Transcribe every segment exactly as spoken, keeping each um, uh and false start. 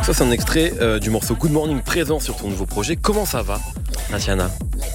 Ça, c'est un extrait euh, du morceau Good Morning présent sur ton nouveau projet. Comment ça va, Tatiana?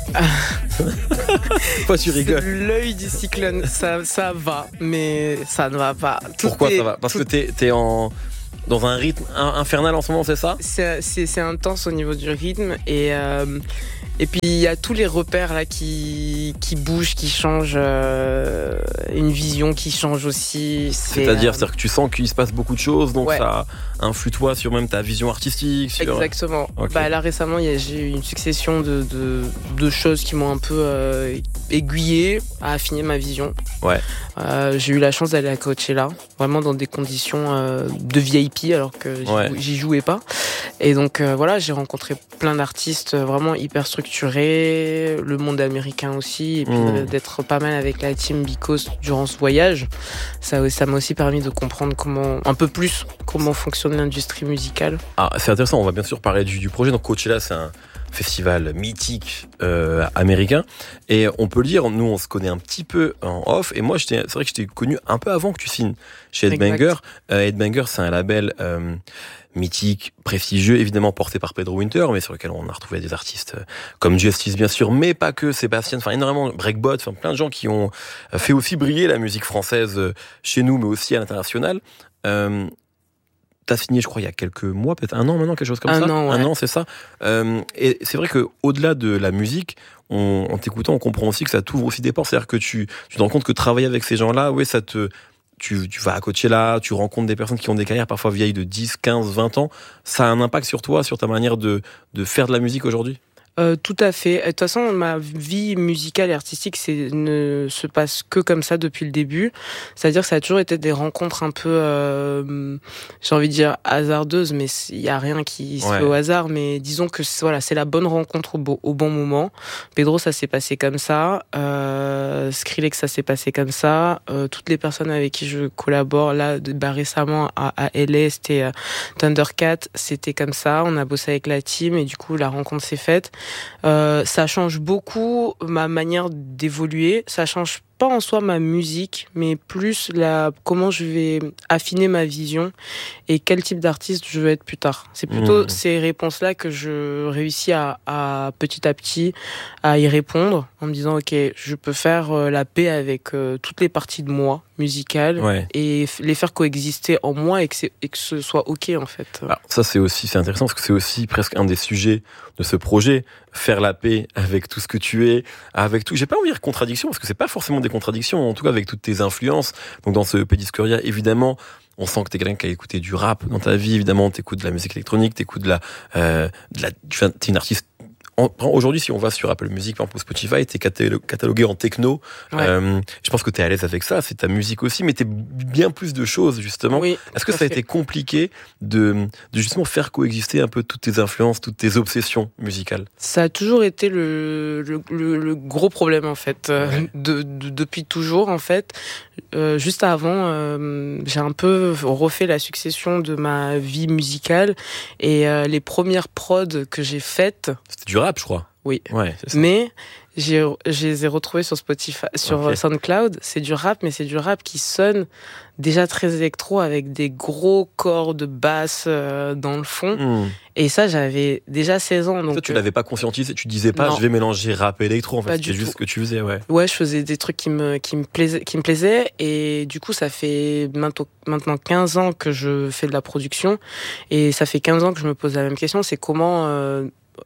Pourquoi tu rigoles? L'œil du cyclone, ça, ça va, mais ça ne va pas. Tout Pourquoi est, ça va? Parce tout... que t'es, t'es en... dans un rythme infernal en ce moment, c'est ça? c'est, c'est, c'est intense au niveau du rythme et... Euh... Et puis il y a tous les repères là qui, qui bougent, qui changent, euh, une vision qui change aussi. C'est, C'est-à-dire, euh... c'est-à-dire que tu sens qu'il se passe beaucoup de choses, donc ouais. ça influe toi sur même ta vision artistique. Sur... Exactement. Okay. Bah, là récemment, y a, j'ai eu une succession de, de, de choses qui m'ont un peu euh, aiguillé à affiner ma vision. Ouais. Euh, j'ai eu la chance d'aller à Coachella, vraiment dans des conditions euh, de V I P alors que j'y, ouais. j'y jouais pas. Et donc euh, voilà, j'ai rencontré plein d'artistes vraiment hyper structurés, le monde américain aussi, et puis mmh. d'être pas mal avec la team Because durant ce voyage, ça, ça m'a aussi permis de comprendre comment, un peu plus comment fonctionne l'industrie musicale. Ah, c'est intéressant, on va bien sûr parler du, du projet. Donc Coachella, c'est un festival mythique euh, américain, et on peut le dire, nous on se connaît un petit peu en off, et moi j'étais, c'est vrai que je t'ai connu un peu avant que tu signes chez Headbanger. Euh, Headbanger, c'est un label euh, mythique, prestigieux, évidemment porté par Pedro Winter, mais sur lequel on a retrouvé des artistes comme Justice bien sûr, mais pas que, Sébastien, enfin énormément, Breakbot, enfin plein de gens qui ont fait aussi briller la musique française chez nous, mais aussi à l'international. Euh, T'as signé, je crois, il y a quelques mois, peut-être un an maintenant, quelque chose comme un ça. An, ouais. Un an, c'est ça. Euh, et c'est vrai que au-delà de la musique, on, en t'écoutant, on comprend aussi que ça t'ouvre aussi des portes. C'est-à-dire que tu, tu te rends compte que travailler avec ces gens-là, ouais, ça te, tu, tu vas à Coachella, tu rencontres des personnes qui ont des carrières parfois vieilles de dix, quinze, vingt ans. Ça a un impact sur toi, sur ta manière de, de faire de la musique aujourd'hui? Euh, tout à fait. De toute façon, ma vie musicale et artistique c'est, ne se passe que comme ça depuis le début. C'est-à-dire que ça a toujours été des rencontres un peu, euh, j'ai envie de dire hasardeuses, mais il y a rien qui se ouais. fait au hasard. Mais disons que c'est, voilà, c'est la bonne rencontre au, bo- au bon moment. Pedro, ça s'est passé comme ça. Euh, Skrillex, ça s'est passé comme ça. Euh, toutes les personnes avec qui je collabore là, bah, récemment à, à L A, c'était euh, Thundercat, c'était comme ça. On a bossé avec la team et du coup la rencontre s'est faite. Euh, ça change beaucoup ma manière d'évoluer. Ça change pas en soi ma musique, mais plus la comment je vais affiner ma vision et quel type d'artiste je veux être plus tard. C'est plutôt mmh. ces réponses-là que je réussis à, à petit à petit à y répondre en me disant ok, je peux faire euh, la paix avec euh, toutes les parties de moi musicales ouais. et f- les faire coexister en moi et que, c'est, et que ce soit ok en fait. Alors, ça c'est aussi c'est intéressant parce que c'est aussi presque un des sujets de ce projet, faire la paix avec tout ce que tu es, avec tout. J'ai pas envie de dire contradiction parce que c'est pas forcément des contradictions, en tout cas avec toutes tes influences. Donc dans ce E P Discoria, évidemment, on sent que t'es quelqu'un qui a écouté du rap dans ta vie, évidemment, t'écoutes de la musique électronique, t'écoutes de la, euh, de la, t'es une artiste. Aujourd'hui, si on va sur Apple Music, par exemple, Spotify, t'es catalogué en techno. Ouais. Euh, je pense que t'es à l'aise avec ça, c'est ta musique aussi, mais t'es bien plus de choses, justement. Oui, Est-ce que ça a été compliqué de, de justement faire coexister un peu toutes tes influences, toutes tes obsessions musicales? Ça a toujours été le, le, le, le gros problème, en fait, ouais. de, de, depuis toujours, en fait. Euh, juste avant, euh, j'ai un peu refait la succession de ma vie musicale et euh, les premières prods que j'ai faites. C'était du rap, je crois. Oui. Ouais, c'est ça. Mais j'ai, je les ai retrouvés sur Spotify, sur okay. SoundCloud. C'est du rap, mais c'est du rap qui sonne déjà très électro avec des gros corps de basse euh, dans le fond. Mm. Et ça, j'avais déjà seize ans. Donc toi, tu l'avais pas conscientisé, tu disais pas, non. je vais mélanger rap et électro. En fait, c'était juste ce que tu faisais, ouais. Ouais, je faisais des trucs qui me, qui me plaisaient, qui me plaisaient. Et du coup, ça fait maintenant, maintenant quinze ans que je fais de la production. Et ça fait quinze ans que je me pose la même question. C'est comment, euh,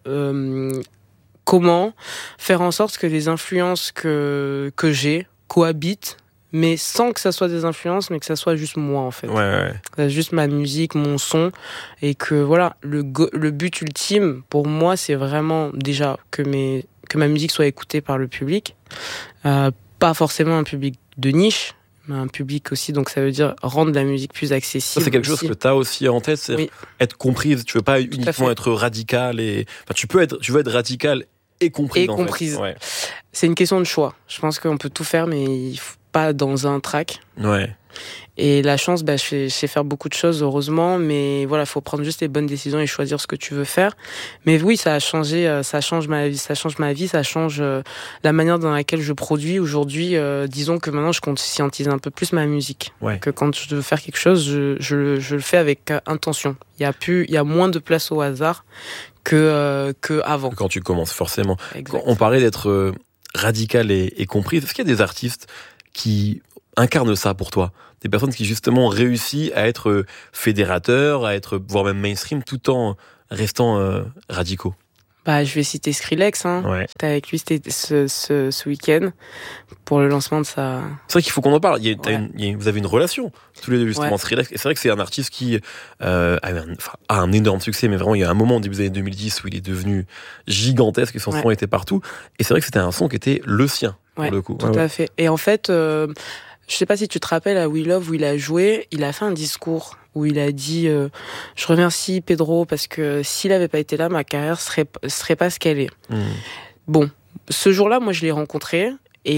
euh, comment faire en sorte que les influences que, que j'ai cohabitent, mais sans que ça soit des influences, mais que ça soit juste moi, en fait. Ouais, ouais. C'est juste ma musique, mon son, et que, voilà, le, go- le but ultime, pour moi, c'est vraiment, déjà, que mes, que ma musique soit écoutée par le public. Euh, pas forcément un public de niche, mais un public aussi, donc ça veut dire rendre la musique plus accessible. Ça, c'est quelque aussi. chose que tu as aussi en tête, c'est oui. être comprise. Tu veux pas Tout uniquement être radical et, enfin, tu peux être, tu veux être radical et comprise. Et en comprise. Fait. Ouais. C'est une question de choix. Je pense qu'on peut tout faire, mais il faut pas dans un track. Ouais. Et la chance, bah, je sais, je sais faire beaucoup de choses, heureusement, mais voilà, faut prendre juste les bonnes décisions et choisir ce que tu veux faire. Mais oui, ça a changé, ça change ma vie, ça change ma vie, ça change la manière dans laquelle je produis aujourd'hui. Euh, disons que maintenant, je conscientise un peu plus ma musique. Ouais. Que quand je veux faire quelque chose, je, je, je le fais avec intention. Il y a plus, il y a moins de place au hasard que euh, que avant. Quand tu commences, forcément. Exact. On parlait d'être euh, radical et, et comprise. Est-ce qu'il y a des artistes qui incarnent ça pour toi? Des personnes qui justement réussissent à être euh, fédérateurs, à être voire même mainstream, tout en restant euh, radicaux? Bah, je vais citer Skrillex. Hein. Ouais. J'étais avec lui c'était ce, ce, ce week-end pour le lancement de sa... C'est vrai qu'il faut qu'on en parle. Il y a, Ouais. une, il y a, vous avez une relation, tous les deux, justement, Ouais. Skrillex. Et c'est vrai que c'est un artiste qui euh, a, un, enfin, a un énorme succès, mais vraiment, il y a un moment, au début des années deux mille dix, où il est devenu gigantesque et son Ouais. son était partout. Et c'est vrai que c'était un son qui était le sien, Ouais, pour le coup. tout Ouais, à ouais. fait. Et en fait, euh, je sais pas si tu te rappelles à We Love où il a joué, il a fait un discours où il a dit euh, je remercie Pedro parce que s'il avait pas été là, ma carrière serait serait pas ce qu'elle est. Mmh. Bon, ce jour-là, moi je l'ai rencontré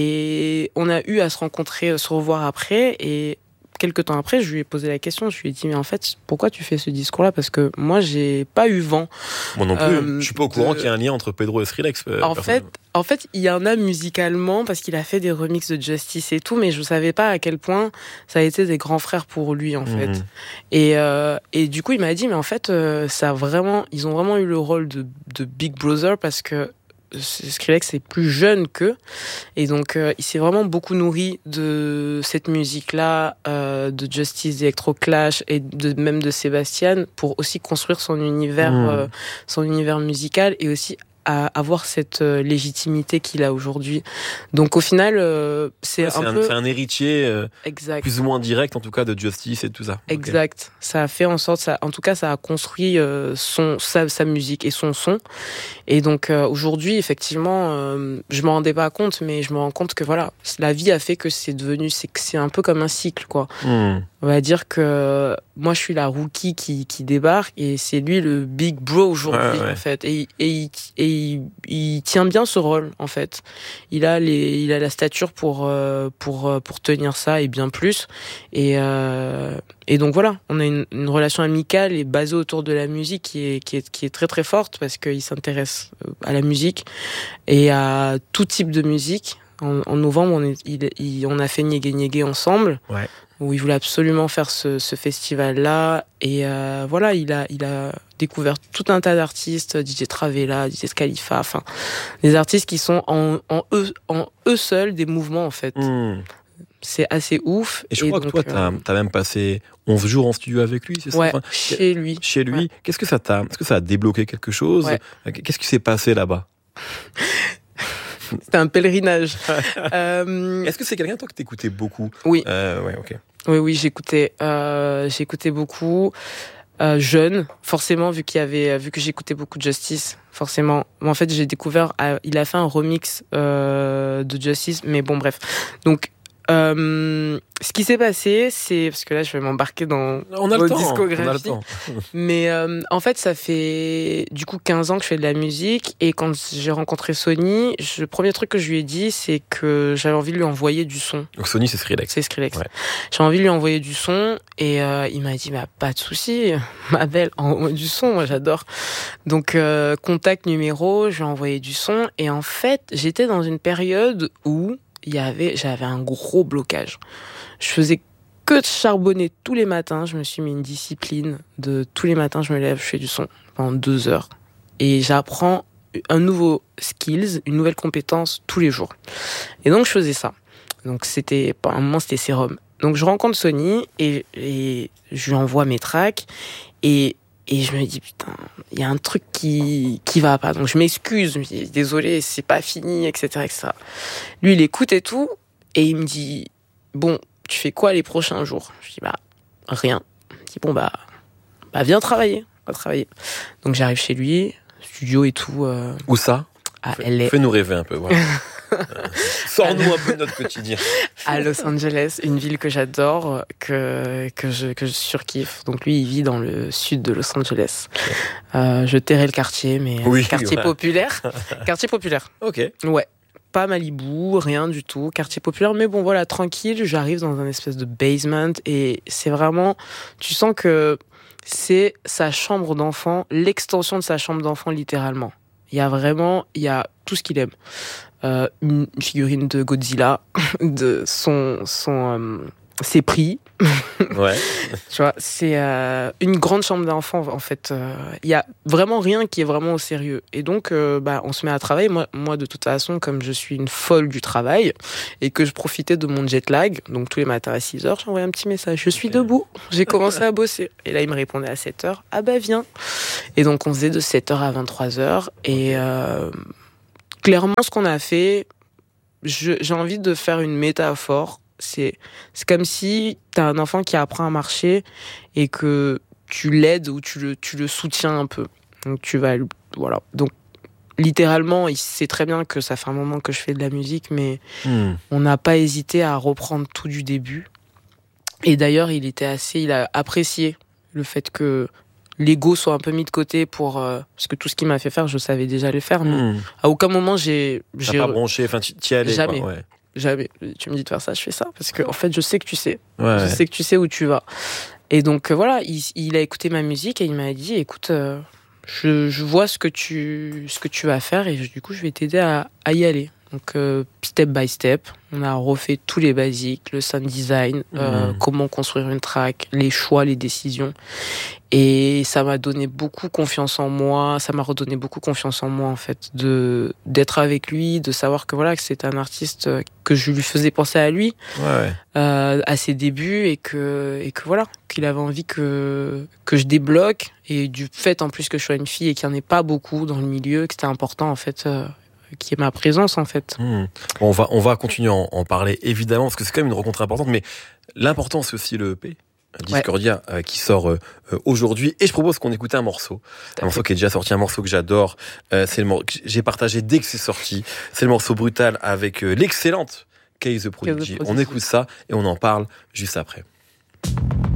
et on a eu à se rencontrer, se revoir après et quelques temps après, je lui ai posé la question, je lui ai dit mais en fait, pourquoi tu fais ce discours-là? Parce que moi j'ai pas eu vent. Moi non plus, Euh, je suis pas au courant de- qu'il y a un lien entre Pedro et Skrillex. euh, En fait, personnellement. en fait, il y en a musicalement parce qu'il a fait des remixes de Justice et tout, mais je savais pas à quel point ça a été des grands frères pour lui en fait. Mmh. Et euh, et du coup, il m'a dit mais en fait, euh, ça a vraiment, ils ont vraiment eu le rôle de de Big Brother parce que Skrillex est plus jeune qu'eux et donc euh, il s'est vraiment beaucoup nourri de cette musique-là, euh, de Justice, d'Electro Clash et de même de Sébastien pour aussi construire son univers, Mmh. euh, son univers musical et aussi à avoir cette euh, légitimité qu'il a aujourd'hui. Donc au final, euh, c'est Ouais, c'est un un, peu c'est un héritier euh, exact. plus ou moins direct, en tout cas, de Justice et tout ça. Ok. Exact. Ça a fait en sorte, ça, en tout cas, ça a construit euh, son, sa, sa musique et son son. Et donc euh, aujourd'hui, effectivement, euh, je me rendais pas compte, mais je me rends compte que voilà, la vie a fait que c'est devenu, c'est que c'est un peu comme un cycle, quoi. Mmh. On va dire que moi, je suis la rookie qui, qui débarque et c'est lui le big bro aujourd'hui, Ouais, ouais. en fait. Et, et, il, et il, il tient bien ce rôle, en fait. Il a les, il a la stature pour, euh, pour, euh, pour tenir ça et bien plus. Et, euh, et donc voilà, on a une, une relation amicale et basée autour de la musique qui est, qui est, qui est très très forte parce qu'il s'intéresse à la musique et à tout type de musique. En, en novembre, on, est, il, il, on a fait Niégué Niégué ensemble. Ouais. Où il voulait absolument faire ce, ce festival-là. Et euh, voilà, il a, il a découvert tout un tas d'artistes, D J Travella, D J Khalifa, enfin, des artistes qui sont en, en, eux, en eux seuls des mouvements, en fait. Mmh. C'est assez ouf. Et je crois donc, que toi, t'as, euh, t'as même passé onze jours en studio avec lui, c'est ça? ouais, Enfin, chez lui. Chez lui, Ouais. qu'est-ce que ça t'a, est-ce que ça a débloqué quelque chose? Ouais. Qu'est-ce qui s'est passé là-bas? C'était un pèlerinage. euh, Est-ce que c'est quelqu'un, toi, que t'écoutais beaucoup? oui, Euh, ouais, ok. oui, oui, j'écoutais, euh, j'écoutais beaucoup. Euh, jeune, forcément, vu qu'il y avait, vu que j'écoutais beaucoup de Justice, forcément. En fait, j'ai découvert, euh, il a fait un remix euh, de Justice, mais bon, bref. Donc, euh, ce qui s'est passé, c'est parce que là, je vais m'embarquer dans On a vos le temps. On a le discographies. temps. Mais euh, en fait, ça fait du coup quinze ans que je fais de la musique et quand j'ai rencontré Sony, je, le premier truc que je lui ai dit, c'est que j'avais envie de lui envoyer du son. Donc Sony, c'est Skrillex. C'est Skrillex. Ouais. J'ai envie de lui envoyer du son et euh, il m'a dit bah pas de souci, ma belle, envoie du son, moi j'adore. Donc euh, contact numéro, je lui ai envoyé du son et en fait j'étais dans une période où il y avait, j'avais un gros blocage. Je faisais que de charbonner tous les matins. Je me suis mis une discipline de tous les matins je me lève, je fais du son pendant deux heures et j'apprends un nouveau skills, une nouvelle compétence tous les jours. Et donc je faisais ça. Donc c'était, à un moment c'était sérum. Donc je rencontre Sony et, et je lui envoie mes tracks et, et je me dis putain, il y a un truc qui, qui va pas. Donc je m'excuse, je me dis désolé, c'est pas fini, et cetera, et cetera. Lui il écoute et tout et il me dit bon, tu fais quoi les prochains jours? Je dis bah rien. Il me dit bon bah, bah viens travailler, on va travailler. Donc j'arrive chez lui, studio et tout. Euh, Où ça? à Fais- L A. Fais-nous rêver un peu, voilà. Euh, Sors-nous un peu de notre quotidien. À Los Angeles, une ville que j'adore, que, que, je, que je surkiffe. Donc lui, il vit dans le sud de Los Angeles. Euh, je tairai le quartier, mais Oui, quartier voilà. populaire. Quartier populaire, Ok. ouais. pas Malibu, rien du tout, quartier populaire, mais bon voilà, tranquille, j'arrive dans un espèce de basement et c'est vraiment, tu sens que c'est sa chambre d'enfant, l'extension de sa chambre d'enfant littéralement. Il y a vraiment, il y a tout ce qu'il aime. Euh, une figurine de Godzilla, de son, son, euh, ses prix. Ouais. Tu vois, c'est euh, une grande chambre d'enfant en fait. Il euh, y a vraiment rien qui est vraiment au sérieux. Et donc, euh, bah, on se met à travailler. Moi, moi, de toute façon, comme je suis une folle du travail et que je profitais de mon jet lag, donc tous les matins à six heures, j'envoyais un petit message. Je suis debout. J'ai commencé à bosser. Et là, il me répondait à sept heures. Ah bah viens. Et donc, on faisait de sept heures à vingt-trois heures. Et euh, clairement, ce qu'on a fait, je, j'ai envie de faire une métaphore. C'est, c'est comme si t'as un enfant qui apprend à marcher et que tu l'aides ou tu le, tu le soutiens un peu. Donc tu vas, voilà. Donc littéralement, il sait très bien que ça fait un moment que je fais de la musique, mais mmh. on n'a pas hésité à reprendre tout du début. Et d'ailleurs, il était assez, il a apprécié le fait que l'ego soit un peu mis de côté pour euh, parce que tout ce qu'il m'a fait faire, je savais déjà le faire. Mais mmh. à aucun moment j'ai, T'as j'ai pas bronché, enfin tu y allais. Jamais. Quoi, ouais. Jamais. Tu me dis de faire ça, je fais ça. Parce que, en fait, je sais que tu sais. Ouais. Je sais que tu sais où tu vas. Et donc, euh, voilà, il, il a écouté ma musique et il m'a dit, écoute, euh, je, je vois ce que tu, ce que tu vas faire et je, du coup, je vais t'aider à, à y aller. Donc, euh, step by step, on a refait tous les basiques, le sound design, mmh. euh, comment construire une track, les choix, les décisions. Et ça m'a donné beaucoup confiance en moi, ça m'a redonné beaucoup confiance en moi, en fait, de, d'être avec lui, de savoir que voilà, que c'est un artiste que je lui faisais penser à lui, ouais. euh, à ses débuts et que, et que voilà, qu'il avait envie que, que je débloque. Et du fait, en plus, que je sois une fille et qu'il n'y en ait pas beaucoup dans le milieu, que c'était important, en fait, euh, qui est ma présence en fait. Mmh. On va on va continuer à en, en parler évidemment parce que c'est quand même une rencontre importante, mais l'important c'est aussi le E P Discordia ouais. euh, qui sort euh, aujourd'hui et je propose qu'on écoute un morceau, un morceau qui est déjà sorti, un morceau que j'adore. Euh, c'est le morceau que j'ai partagé dès que c'est sorti. C'est le morceau Brutal avec euh, l'excellente Kay The Prodigy. On écoute ça et on en parle juste après.